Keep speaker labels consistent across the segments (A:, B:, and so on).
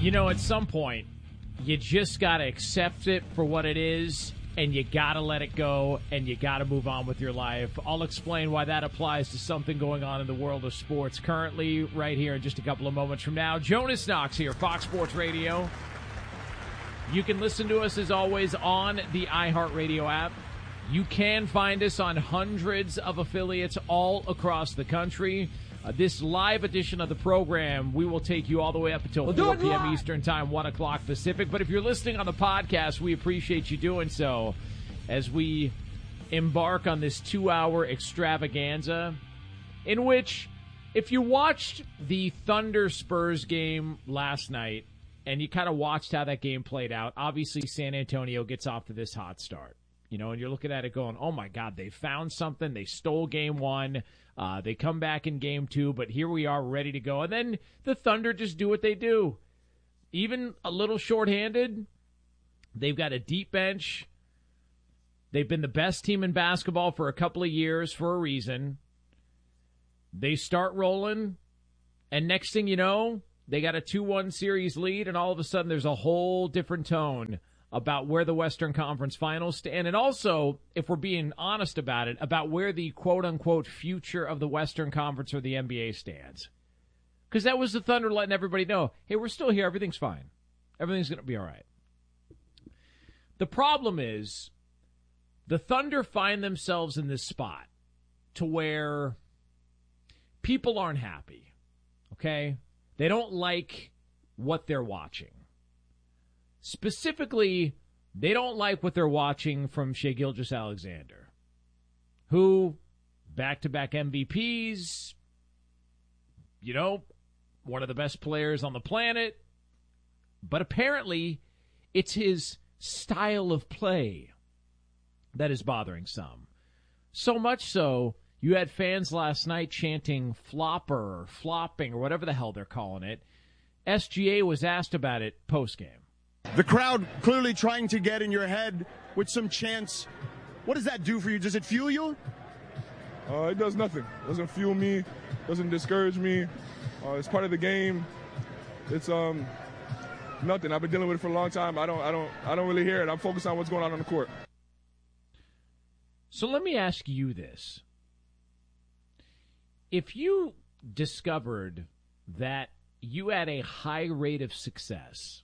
A: You know, at some point, you just got to accept it for what it is, and you got to let it go, and you got to move on with your life. I'll explain why that applies to something going on in the world of sports currently right here in just a couple of moments from now. Jonas Knox here, Fox Sports Radio. You can listen to us, as always, on the iHeartRadio app. You can find us on hundreds of affiliates all across the country. This live edition of the program, we will take you all the way up until 4 p.m. Eastern Time, 1 o'clock Pacific. But if you're listening on the podcast, we appreciate you doing so as we embark on this 2-hour extravaganza in which, if you watched the Thunder-Spurs game last night and you kind of watched how that game played out, obviously San Antonio gets off to this hot start. You know, and you're looking at it going, oh, my God, they found something. They stole game one. They come back in game two, but here we are ready to go. And then the Thunder just do what they do. Even a little shorthanded, they've got a deep bench. They've been the best team in basketball for a couple of years for a reason. They start rolling, and next thing you know, they got a 2-1 series lead, and all of a sudden there's a whole different tone about where the Western Conference Finals stand, and also, if we're being honest about it, about where the quote-unquote future of the Western Conference or the NBA stands. Because that was the Thunder letting everybody know, hey, we're still here, everything's fine. Everything's going to be all right. The problem is, the Thunder find themselves in this spot to where people aren't happy, okay? They don't like what they're watching. Specifically, they don't like what they're watching from Shai Gilgeous-Alexander, who, back-to-back MVPs, you know, one of the best players on the planet, but apparently it's his style of play that is bothering some. So much so, you had fans last night chanting flopper or flopping or whatever the hell they're calling it. SGA was asked about it post-game.
B: The crowd clearly trying to get in your head with some chants. What does that do for you? Does it fuel you?
C: It does nothing. It doesn't fuel me. Doesn't discourage me. It's part of the game. It's nothing. I've been dealing with it for a long time. I don't really hear it. I'm focused on what's going on the court.
A: So let me ask you this. If you discovered that you had a high rate of success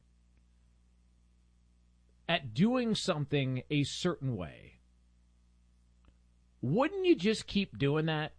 A: at doing something a certain way, wouldn't you just keep doing that?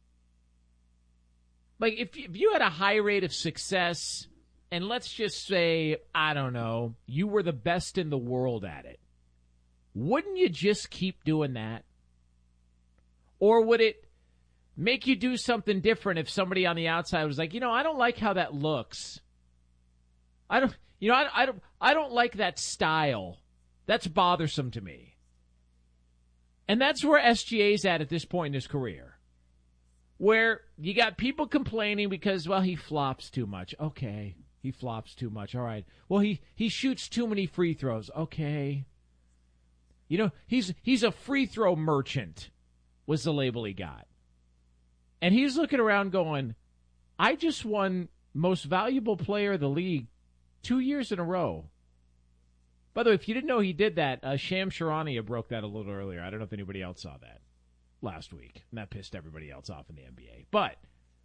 A: Like, if you had a high rate of success, and let's just say, I don't know, you were the best in the world at it, wouldn't you just keep doing that? Or would it make you do something different if somebody on the outside was like, you know, I don't like how that looks. I don't like that style. That's bothersome to me. And that's where SGA's at this point in his career. Where you got people complaining because, well, he flops too much. Okay, he flops too much. All right. Well, he shoots too many free throws. Okay. You know, he's a free throw merchant was the label he got. And he's looking around going, I just won most valuable player of the league 2 years in a row. By the way, if you didn't know he did that, Shams Charania broke that a little earlier. I don't know if anybody else saw that last week. And that pissed everybody else off in the NBA. But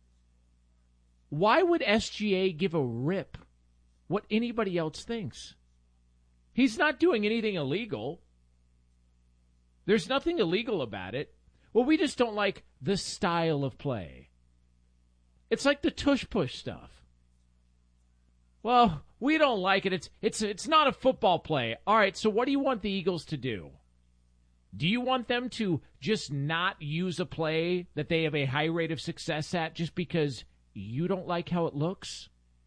A: why would SGA give a rip what anybody else thinks? He's not doing anything illegal. There's nothing illegal about it. Well, we just don't like the style of play. It's like the tush-push stuff. Well, we don't like it. It's not a football play. All right, so what do you want the Eagles to do? Do you want them to just not use a play that they have a high rate of success at just because you don't like how it looks?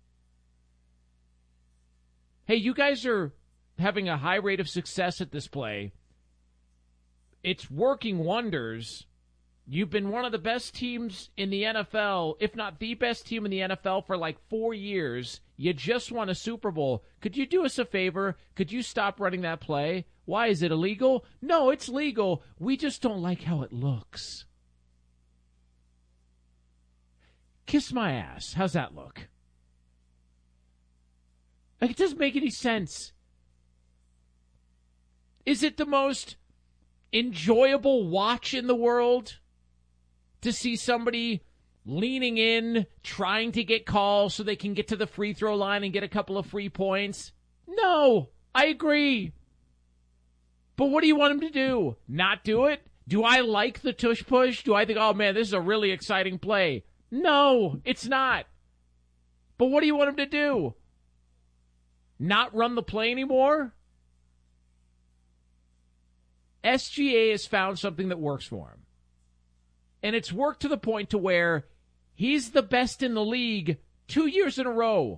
A: Hey, you guys are having a high rate of success at this play. It's working wonders. You've been one of the best teams in the NFL, if not the best team in the NFL for like 4 years. You just won a Super Bowl. Could you do us a favor? Could you stop running that play? Why, is it illegal? No, it's legal. We just don't like how it looks. Kiss my ass. How's that look? Like, it doesn't make any sense. Is it the most enjoyable watch in the world to see somebody leaning in, trying to get calls so they can get to the free throw line and get a couple of free points? No, I agree. But what do you want him to do? Not do it? Do I like the tush push? Do I think, oh man, this is a really exciting play? No, it's not. But what do you want him to do? Not run the play anymore? SGA has found something that works for him. And it's worked to the point to where he's the best in the league 2 years in a row.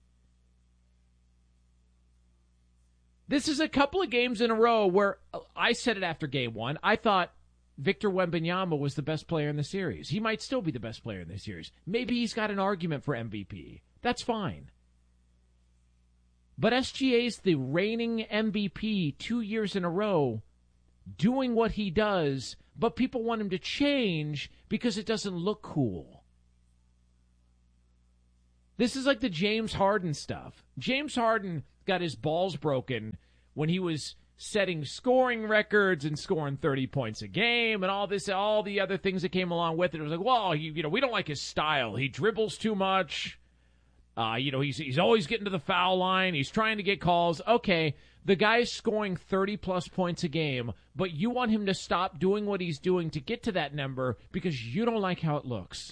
A: This is a couple of games in a row where I said it after game one. I thought Victor Wembanyama was the best player in the series. He might still be the best player in the series. Maybe he's got an argument for MVP. That's fine. But SGA's the reigning MVP 2 years in a row, doing what he does, but people want him to change because it doesn't look cool. This is like the James Harden stuff. James Harden got his balls broken when he was setting scoring records and scoring 30 points a game and all the other things that came along with it. It was like, well, we don't like his style. He dribbles too much. He's always getting to the foul line. He's trying to get calls. Okay, the guy's scoring 30-plus points a game, but you want him to stop doing what he's doing to get to that number because you don't like how it looks.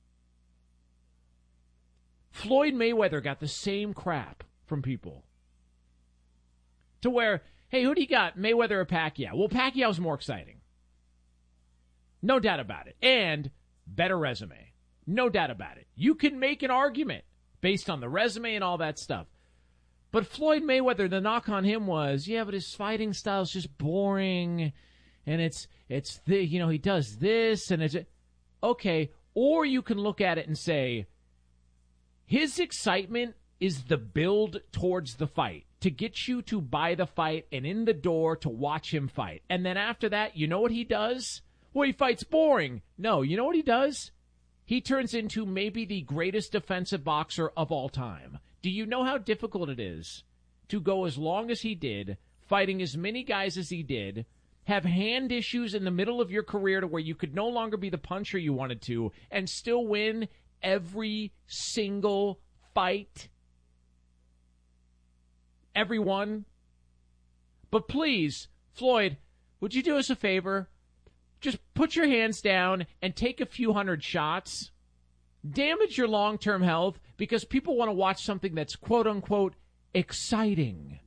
A: Floyd Mayweather got the same crap from people. To where, hey, who do you got, Mayweather or Pacquiao? Well, Pacquiao's more exciting. No doubt about it. And better resume. No doubt about it. You can make an argument based on the resume and all that stuff. But Floyd Mayweather, the knock on him was, yeah, but his fighting style is just boring, and he does this, and it's okay. Or you can look at it and say, his excitement is the build towards the fight, to get you to buy the fight and in the door to watch him fight. And then after that, you know what he does? Well, he fights boring. No, you know what he does? He turns into maybe the greatest defensive boxer of all time. Do you know how difficult it is to go as long as he did, fighting as many guys as he did, have hand issues in the middle of your career to where you could no longer be the puncher you wanted to, and still win every single fight? Every one? But please, Floyd, would you do us a favor? Just put your hands down and take a few hundred shots. Damage your long-term health because people want to watch something that's quote-unquote exciting.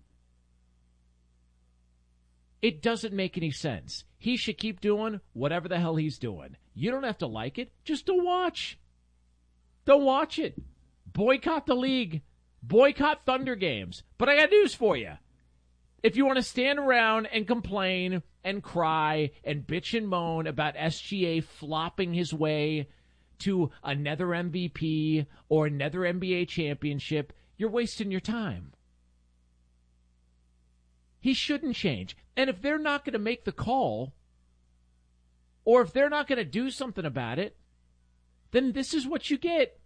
A: It doesn't make any sense. He should keep doing whatever the hell he's doing. You don't have to like it. Just don't watch. Don't watch it. Boycott the league. Boycott Thunder games. But I got news for you. If you want to stand around and complain and cry and bitch and moan about SGA flopping his way to another MVP or another NBA championship, you're wasting your time. He shouldn't change. And if they're not going to make the call, or if they're not going to do something about it, then this is what you get.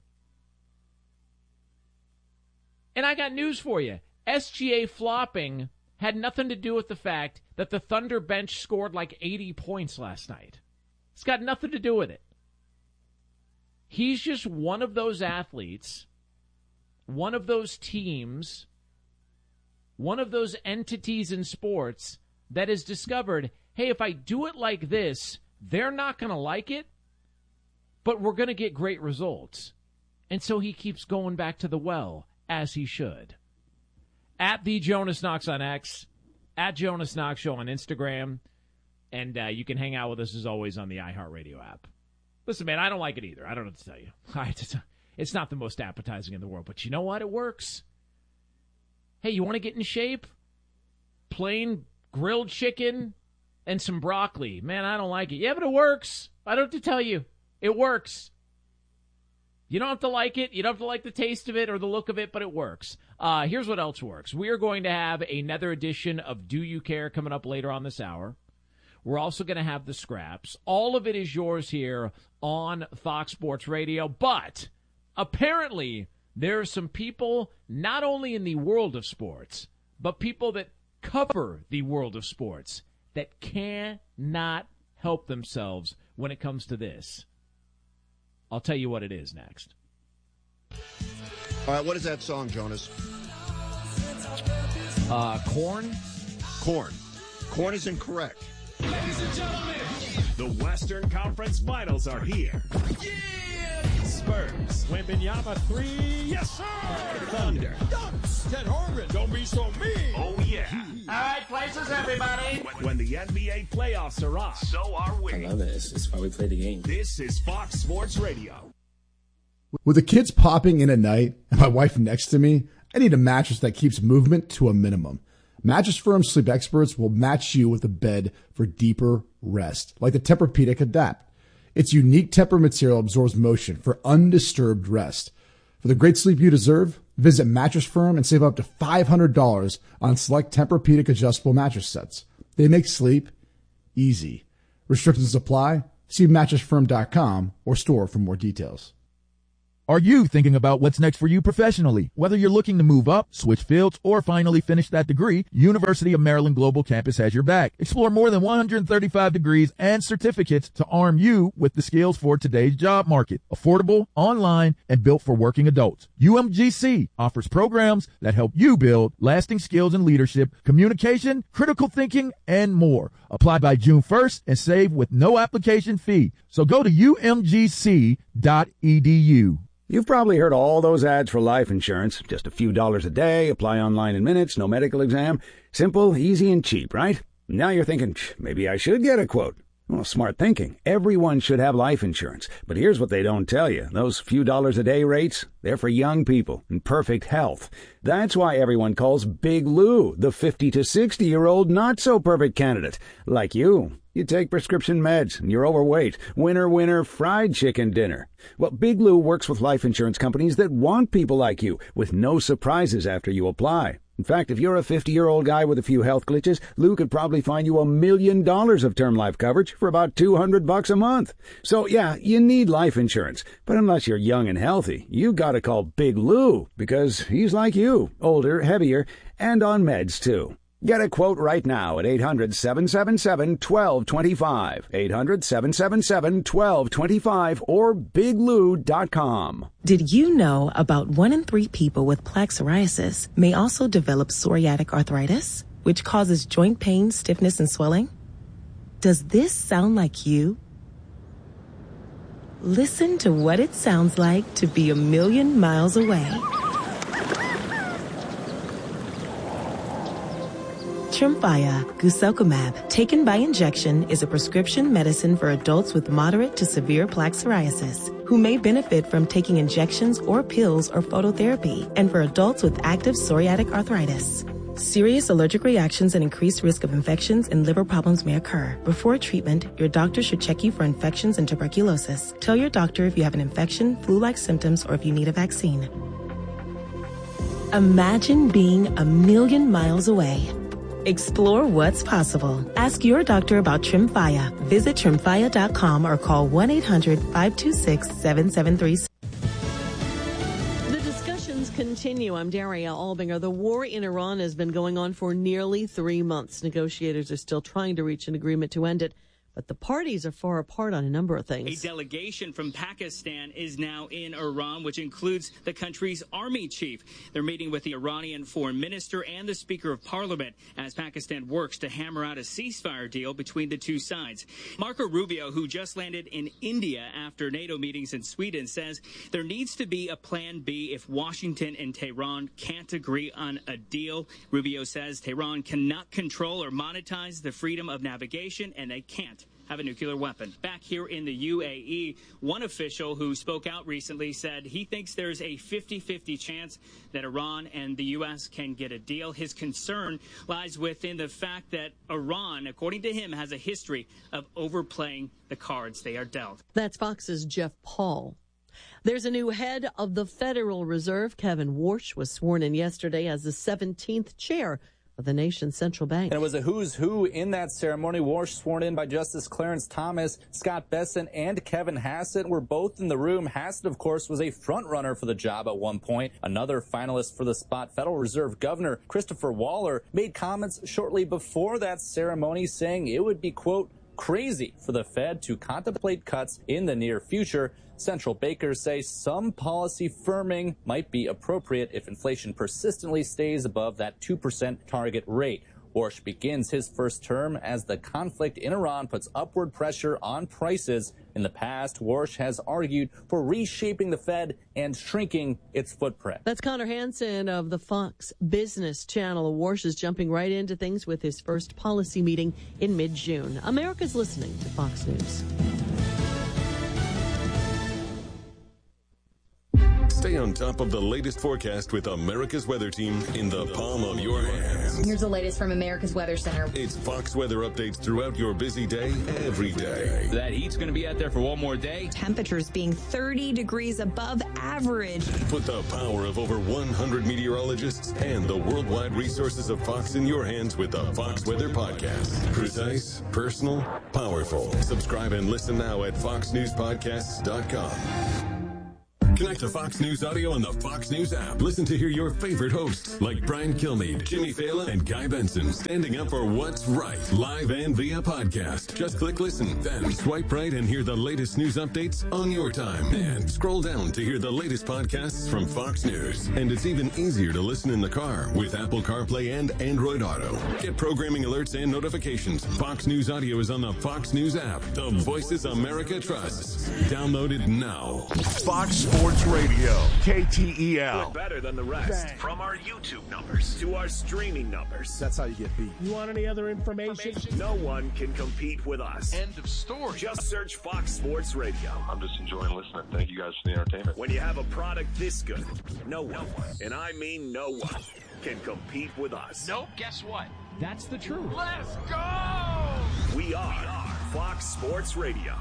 A: And I got news for you. SGA flopping had nothing to do with the fact that the Thunder bench scored like 80 points last night. It's got nothing to do with it. He's just one of those athletes, one of those teams, one of those entities in sports that has discovered, hey, if I do it like this, they're not going to like it, but we're going to get great results. And so he keeps going back to the well, as he should. At the Jonas Knox on X, at Jonas Knox Show on Instagram, and you can hang out with us as always on the iHeartRadio app. Listen, man, I don't like it either. I don't know what to tell you. It's not the most appetizing in the world, but you know what? It works. Hey, you want to get in shape? Plain grilled chicken and some broccoli. Man, I don't like it. Yeah, but it works. I don't have to tell you. It works. You don't have to like it. You don't have to like the taste of it or the look of it, but it works. Here's what else works. We are going to have another edition of Do You Care coming up later on this hour. We're also going to have the scraps. All of it is yours here on Fox Sports Radio. But apparently there are some people, not only in the world of sports, but people that cover the world of sports, that cannot help themselves when it comes to this. I'll tell you what it is next.
D: All right, what is that song, Jonas?
A: Corn?
D: Corn. Corn is incorrect.
E: Ladies and gentlemen, the Western Conference Finals are here. Yeah! Spurs. Wembanyama 3. Yes, sir! Thunder. Dunks. Ted Horgan. Don't be so mean. Oh, yeah.
F: All right, places, everybody.
E: When the NBA playoffs are on, so are we.
G: I love it. It's why we play the game.
E: This is Fox Sports Radio.
H: With the kids popping in at night and my wife next to me, I need a mattress that keeps movement to a minimum. Mattress Firm Sleep Experts will match you with a bed for deeper rest, like the Tempur-Pedic Adapt. Its unique Tempur material absorbs motion for undisturbed rest. For the great sleep you deserve, visit Mattress Firm and save up to $500 on select Tempur-Pedic adjustable mattress sets. They make sleep easy. Restrictions apply. See mattressfirm.com or store for more details.
I: Are you thinking about what's next for you professionally? Whether you're looking to move up, switch fields, or finally finish that degree, University of Maryland Global Campus has your back. Explore more than 135 degrees and certificates to arm you with the skills for today's job market. Affordable, online, and built for working adults. UMGC offers programs that help you build lasting skills in leadership, communication, critical thinking, and more. Apply by June 1st and save with no application fee. So go to umgc.edu.
J: You've probably heard all those ads for life insurance. Just a few dollars a day, apply online in minutes, no medical exam. Simple, easy, and cheap, right? Now you're thinking, maybe I should get a quote. Well, smart thinking. Everyone should have life insurance. But here's what they don't tell you. Those few dollars a day rates, they're for young people in perfect health. That's why everyone calls Big Lou the 50 to 60-year-old not-so-perfect candidate. Like you. You take prescription meds, and you're overweight. Winner, winner, fried chicken dinner. Well, Big Lou works with life insurance companies that want people like you, with no surprises after you apply. In fact, if you're a 50-year-old guy with a few health glitches, Lou could probably find you $1 million of term life coverage for about $200 a month. So, yeah, you need life insurance. But unless you're young and healthy, you gotta call Big Lou, because he's like you, older, heavier, and on meds, too. Get a quote right now at 800-777-1225, 800-777-1225, or biglou.com.
K: Did you know about 1 in 3 people with plaque psoriasis may also develop psoriatic arthritis, which causes joint pain, stiffness, and swelling? Does this sound like you? Listen to what it sounds like to be 1,000,000 miles away. Tremfya guselkumab, taken by injection, is a prescription medicine for adults with moderate to severe plaque psoriasis who may benefit from taking injections or pills or phototherapy, and for adults with active psoriatic arthritis. Serious allergic reactions and increased risk of infections and liver problems may occur. Before treatment, your doctor should check you for infections and tuberculosis. Tell your doctor if you have an infection, flu-like symptoms, or if you need a vaccine. Imagine being 1,000,000 miles away. Explore what's possible. Ask your doctor about Tremfya. Visit Tremfya.com or call 1-800-526-7736.
L: The discussions continue. I'm Daria Albinger. The war in Iran has been going on for nearly 3 months. Negotiators are still trying to reach an agreement to end it, but the parties are far apart on a number of things.
M: A delegation from Pakistan is now in Iran, which includes the country's army chief. They're meeting with the Iranian foreign minister and the Speaker of Parliament as Pakistan works to hammer out a ceasefire deal between the two sides. Marco Rubio, who just landed in India after NATO meetings in Sweden, says there needs to be a plan B if Washington and Tehran can't agree on a deal. Rubio says Tehran cannot control or monetize the freedom of navigation, and they can't have a nuclear weapon. Back here in the UAE, one official who spoke out recently said he thinks there's a 50-50 chance that Iran and the U.S. can get a deal. His concern lies within the fact that Iran, according to him, has a history of overplaying the cards they are dealt.
L: That's Fox's Jeff Paul. There's a new head of the Federal Reserve. Kevin Warsh was sworn in yesterday as the 17th chair of the nation's central bank.
N: And it was a who's who in that ceremony. Warsh, sworn in by Justice Clarence Thomas, Scott Bessent, and Kevin Hassett were both in the room. Hassett, of course, was a front-runner for the job at one point. Another finalist for the spot, Federal Reserve Governor Christopher Waller, made comments shortly before that ceremony saying it would be, quote, crazy for the Fed to contemplate cuts in the near future. Central bankers say some policy firming might be appropriate if inflation persistently stays above that 2% target rate. Warsh begins his first term as the conflict in Iran puts upward pressure on prices. In the past, Warsh has argued for reshaping the Fed and shrinking its footprint.
L: That's Connor Hansen of the Fox Business Channel. Warsh is jumping right into things with his first policy meeting in mid-June. America's listening to Fox News.
O: Stay on top of the latest forecast with America's Weather Team in the palm of your hands.
P: Here's the latest from America's Weather Center.
O: It's Fox weather updates throughout your busy day, every day.
Q: That heat's going to be out there for one more day.
P: Temperatures being 30 degrees above average.
O: Put the power of over 100 meteorologists and the worldwide resources of Fox in your hands with the Fox Weather Podcast. Precise, personal, powerful. Subscribe and listen now at foxnewspodcasts.com. Connect to Fox News Audio on the Fox News app. Listen to hear your favorite hosts like Brian Kilmeade, Jimmy Fallon, and Guy Benson standing up for what's right, live and via podcast. Just click listen, then swipe right and hear the latest news updates on your time. And scroll down to hear the latest podcasts from Fox News. And it's even easier to listen in the car with Apple CarPlay and Android Auto. Get programming alerts and notifications. Fox News Audio is on the Fox News app. The voices America trusts. Download it now.
E: Fox Sports Radio, KTEL. We're better than the rest. Bang. From our YouTube numbers to our streaming numbers.
R: That's how you get beat.
E: You want any other information? No one can compete with us. End of story. Just search Fox Sports Radio.
S: I'm just enjoying listening. Thank you guys for the entertainment.
E: When you have a product this good, no one, and I mean no one, can compete with us.
A: Nope, guess what? That's the truth.
E: Let's go! We are Fox Sports Radio.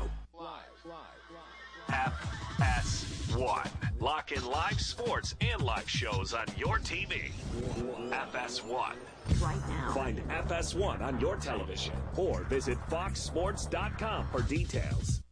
E: FS1. Lock in live sports and live shows on your TV. FS1.
P: Right now.
E: Find FS1 on your television or visit foxsports.com for details.